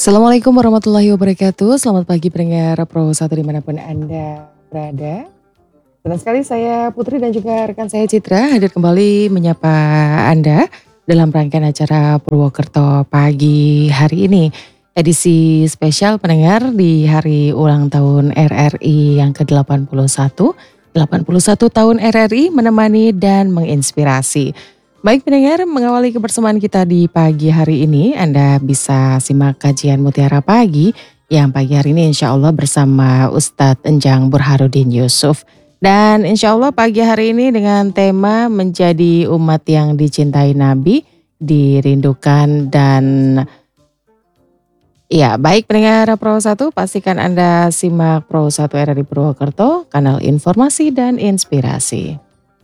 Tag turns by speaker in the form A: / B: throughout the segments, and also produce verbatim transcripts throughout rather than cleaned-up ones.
A: Assalamualaikum warahmatullahi wabarakatuh. Selamat pagi pendengar Pro satu dimanapun Anda berada. Senang sekali saya Putri dan juga rekan saya Citra hadir kembali menyapa Anda dalam rangkaian acara Purwokerto pagi hari ini. Edisi spesial pendengar di hari ulang tahun R R I yang ke delapan puluh satu. delapan puluh satu tahun R R I menemani dan menginspirasi. Baik pendengar, mengawali kebersamaan kita di pagi hari ini, Anda bisa simak kajian Mutiara Pagi yang pagi hari ini insya Allah bersama Ustadz Enjang Burhanuddin Yusuf. Dan insya Allah pagi hari ini dengan tema menjadi umat yang dicintai Nabi, dirindukan dan ya baik pendengar Pro satu, pastikan Anda simak Pro satu R R I Purwokerto, kanal informasi dan inspirasi.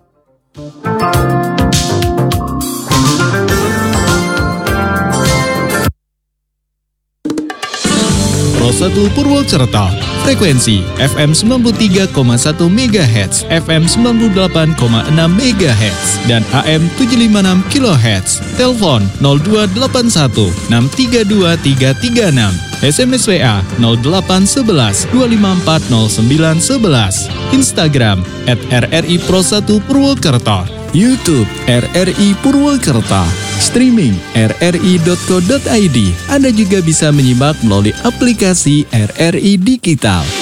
B: Pro satu Purwokerto, frekuensi F M sembilan puluh tiga koma satu megahertz, F M sembilan puluh delapan koma enam megahertz, dan A M tujuh lima enam kilohertz. Telepon nol dua delapan satu enam tiga dua tiga tiga enam, S M S W A nol delapan satu satu dua lima empat nol sembilan satu satu, Instagram at R R I Pro satu Purwokerto, YouTube R R I Purwokerto, streaming r r i dot co dot i d. Anda juga bisa menyimak melalui aplikasi R R I Digital.